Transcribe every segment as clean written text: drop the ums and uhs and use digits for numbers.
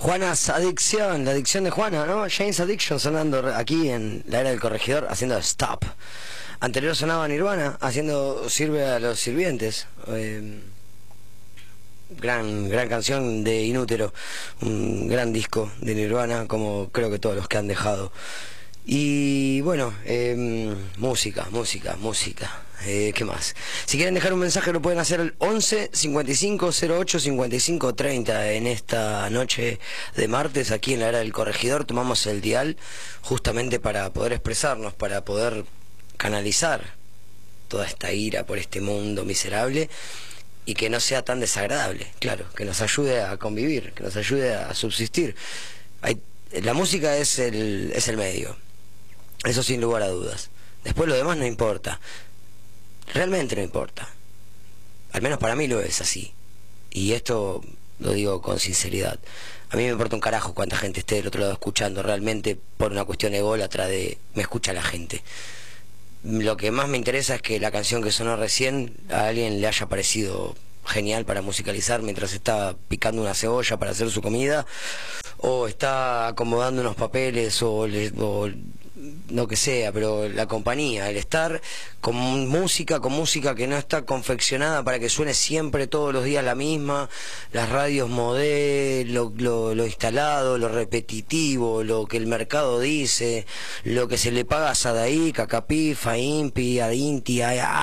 Juana's Adicción, la adicción de Juana, ¿no? Jane's Addiction sonando aquí en la era del corregidor haciendo Stop. Anterior sonaba Nirvana haciendo Sirve a los sirvientes. Gran canción de Inútero, un gran disco de Nirvana, como creo que todos los que han dejado. Y bueno, música. ¿Qué más? Si quieren dejar un mensaje lo pueden hacer al 11 55 08 55 30. En esta noche de martes aquí en la era del corregidor tomamos el dial justamente para poder expresarnos, para poder canalizar toda esta ira por este mundo miserable y que no sea tan desagradable, claro, que nos ayude a convivir, que nos ayude a subsistir. La música es el medio, eso sin lugar a dudas. Después lo demás no importa, realmente no importa. Al menos para mí lo es así. Y esto lo digo con sinceridad. A mí me importa un carajo cuánta gente esté del otro lado escuchando, realmente por una cuestión ególatra de me escucha la gente. Lo que más me interesa es que la canción que sonó recién a alguien le haya parecido genial para musicalizar mientras está picando una cebolla para hacer su comida, o está acomodando unos papeles, o lo que sea, pero la compañía, el estar con música que no está confeccionada para que suene siempre todos los días la misma, las radios modé, lo instalado, lo repetitivo, lo que el mercado dice, lo que se le paga a Sadaik, a Capif, a Impi, a Inti,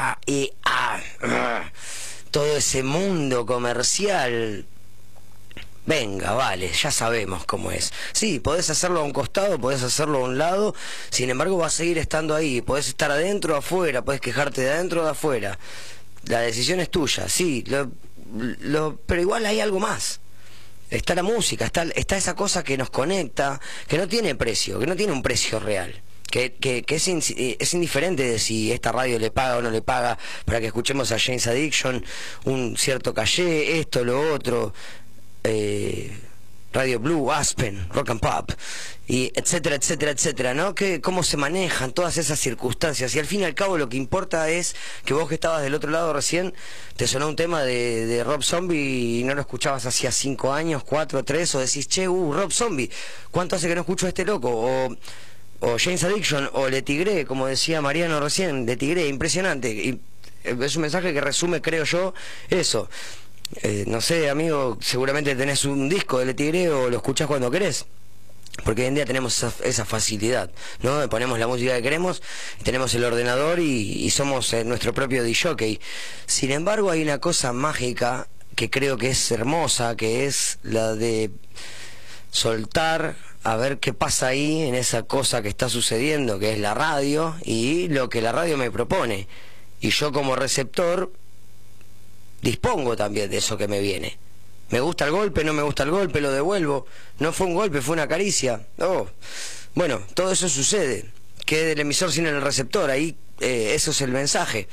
todo ese mundo comercial. Venga, vale, ya sabemos cómo es. Sí, podés hacerlo a un costado, podés hacerlo a un lado, sin embargo vas a seguir estando ahí. Podés estar adentro o afuera, podés quejarte de adentro o de afuera. La decisión es tuya, sí, pero igual hay algo más. Está la música, está esa cosa que nos conecta, que no tiene precio, que no tiene un precio real. Que es indiferente de si esta radio le paga o no le paga para que escuchemos a Jane's Addiction, un cierto caché, esto, lo otro... Radio Blue, Aspen, Rock and Pop, y etcétera, ¿no? Cómo se manejan todas esas circunstancias. Y al fin y al cabo lo que importa es que vos que estabas del otro lado recién, te sonó un tema de Rob Zombie y no lo escuchabas hacía 5 años, 4, 3, o decís, che, Rob Zombie, ¿cuánto hace que no escucho a este loco? O Jane's Addiction, o Le Tigré, como decía Mariano recién, Le Tigré, impresionante. Y es un mensaje que resume, creo yo, eso. No sé, amigo, seguramente tenés un disco de Le Tigré o lo escuchás cuando querés, porque hoy en día tenemos esa facilidad, ¿no? Ponemos la música que queremos, tenemos el ordenador y somos nuestro propio disjockey. Sin embargo, hay una cosa mágica que creo que es hermosa, que es la de soltar a ver qué pasa ahí en esa cosa que está sucediendo, que es la radio, y lo que la radio me propone. Y yo como receptor dispongo también de eso que me viene. Me gusta el golpe, no me gusta el golpe, lo devuelvo. No fue un golpe, fue una caricia. Oh. Bueno, todo eso sucede. Que del emisor sin el receptor, ahí eso es el mensaje.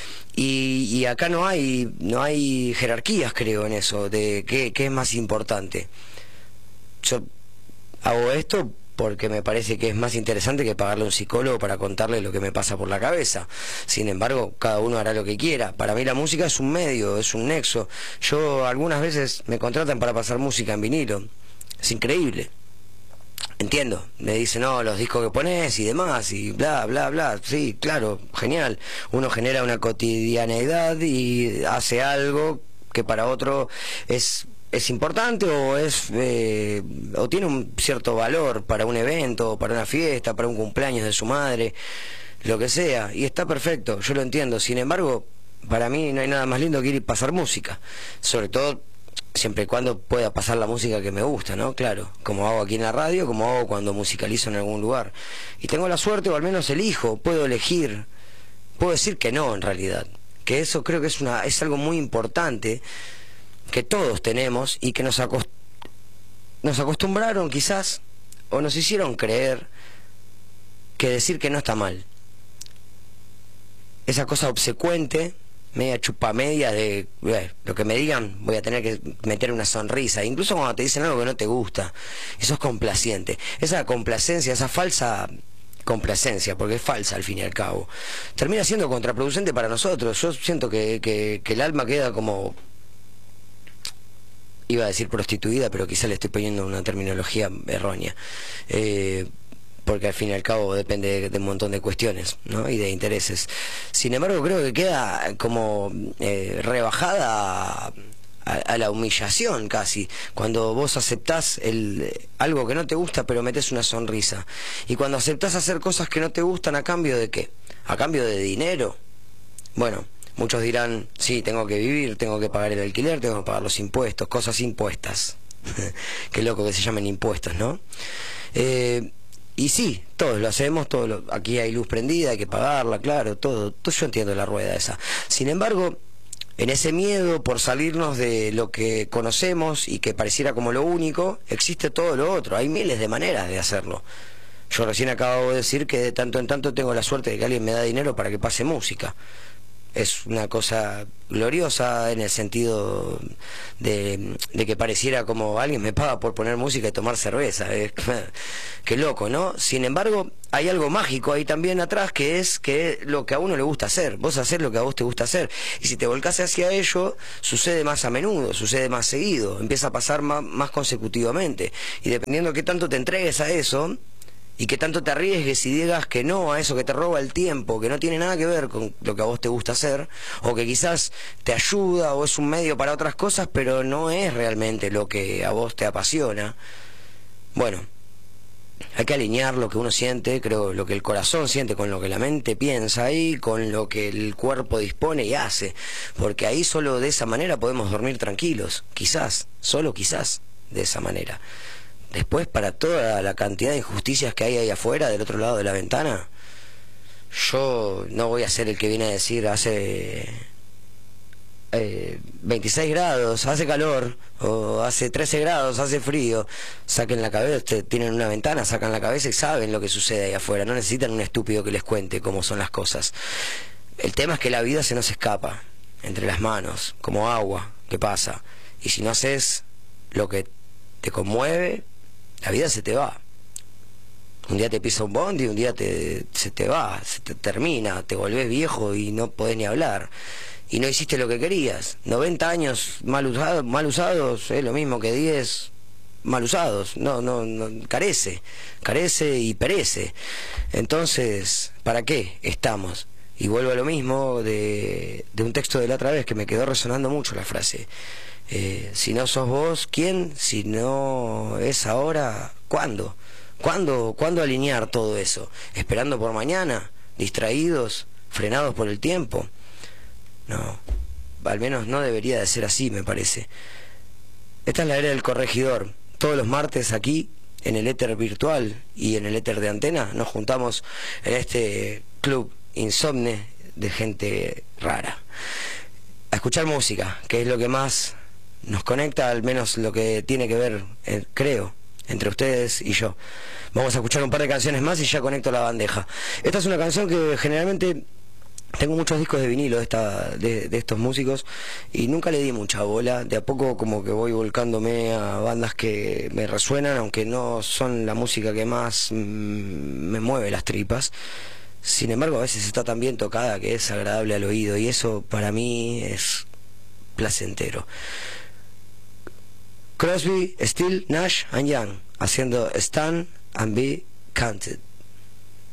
Y acá no hay jerarquías, creo, en eso, de qué es más importante. Yo hago esto porque me parece que es más interesante que pagarle a un psicólogo para contarle lo que me pasa por la cabeza. Sin embargo, cada uno hará lo que quiera. Para mí la música es un medio, es un nexo. Yo algunas veces me contratan para pasar música en vinilo. Es increíble. Entiendo. Me dicen, no, los discos que pones y demás, y bla, bla, bla. Sí, claro, genial. Uno genera una cotidianeidad y hace algo que para otro es importante o tiene un cierto valor para un evento, para una fiesta, para un cumpleaños de su madre, lo que sea, y está perfecto, yo lo entiendo. Sin embargo, para mí no hay nada más lindo que ir y pasar música, sobre todo siempre y cuando pueda pasar la música que me gusta, ¿no? Claro, como hago aquí en la radio, como hago cuando musicalizo en algún lugar, y tengo la suerte, o al menos elijo, puedo elegir, puedo decir que no, en realidad, que eso creo que es algo muy importante que todos tenemos y que nos acostumbraron quizás, o nos hicieron creer que decir que no está mal. Esa cosa obsecuente, media chupamedia de lo que me digan voy a tener que meter una sonrisa, incluso cuando te dicen algo que no te gusta, eso es complaciente. Esa complacencia, esa falsa complacencia, porque es falsa al fin y al cabo, termina siendo contraproducente para nosotros. Yo siento que el alma queda como iba a decir prostituida, pero quizá le estoy poniendo una terminología errónea. Porque al fin y al cabo depende de un montón de cuestiones, ¿no? Y de intereses. Sin embargo, creo que queda como rebajada a la humillación casi, cuando vos aceptás algo que no te gusta pero metés una sonrisa, y cuando aceptás hacer cosas que no te gustan, ¿a cambio de qué? ¿A cambio de dinero? Bueno, muchos dirán, sí, tengo que vivir, tengo que pagar el alquiler, tengo que pagar los impuestos, cosas impuestas. Qué loco que se llamen impuestos, ¿no? Y sí, todos lo hacemos, aquí hay luz prendida, hay que pagarla, claro, todo, yo entiendo la rueda esa. Sin embargo, en ese miedo por salirnos de lo que conocemos y que pareciera como lo único, existe todo lo otro, hay miles de maneras de hacerlo. Yo recién acabo de decir que de tanto en tanto tengo la suerte de que alguien me da dinero para que pase música. Es una cosa gloriosa en el sentido de que pareciera como alguien me paga por poner música y tomar cerveza. Qué loco, ¿no? Sin embargo, hay algo mágico ahí también atrás, que es que lo que a uno le gusta hacer. Vos haces lo que a vos te gusta hacer. Y si te volcás hacia ello, sucede más a menudo, sucede más seguido, empieza a pasar más consecutivamente. Y dependiendo de qué tanto te entregues a eso, y que tanto te arriesgues y digas que no a eso que te roba el tiempo, que no tiene nada que ver con lo que a vos te gusta hacer, o que quizás te ayuda o es un medio para otras cosas, pero no es realmente lo que a vos te apasiona. Bueno, hay que alinear lo que uno siente, creo, lo que el corazón siente con lo que la mente piensa y con lo que el cuerpo dispone y hace, porque ahí solo de esa manera podemos dormir tranquilos, quizás, solo quizás de esa manera. Después, para toda la cantidad de injusticias que hay ahí afuera, del otro lado de la ventana, yo no voy a ser el que viene a decir hace 26 grados, hace calor, o hace 13 grados, hace frío. Saquen la cabeza, tienen una ventana, sacan la cabeza y saben lo que sucede ahí afuera. No necesitan un estúpido que les cuente cómo son las cosas. El tema es que la vida se nos escapa entre las manos, como agua que pasa. Y si no haces lo que te conmueve, la vida se te va. Un día te pisa un bondi, un día se te va, se te termina, te volvés viejo y no podés ni hablar. Y no hiciste lo que querías. 90 años mal usados es lo mismo que 10 mal usados. No, carece y perece. Entonces, ¿para qué estamos? Y vuelvo a lo mismo de un texto de la otra vez que me quedó resonando mucho la frase. Si no sos vos, ¿quién? Si no es ahora, ¿cuándo? ¿Cuándo alinear todo eso? ¿Esperando por mañana? ¿Distraídos? ¿Frenados por el tiempo? No, al menos no debería de ser así, me parece. Esta es la era del corregidor. Todos los martes aquí, en el éter virtual y en el éter de antena, nos juntamos en este club insomne de gente rara a escuchar música, que es lo que más nos conecta, al menos lo que tiene que ver, creo, entre ustedes y yo. Vamos a escuchar un par de canciones más y ya conecto la bandeja. Esta es una canción que generalmente tengo muchos discos de vinilo de estos músicos y nunca le di mucha bola. De a poco como que voy volcándome a bandas que me resuenan, aunque no son la música que más me mueve las tripas. Sin embargo, a veces está tan bien tocada que es agradable al oído, y eso para mí es placentero. Crosby, Still, Nash and Young haciendo Stand and Be Counted.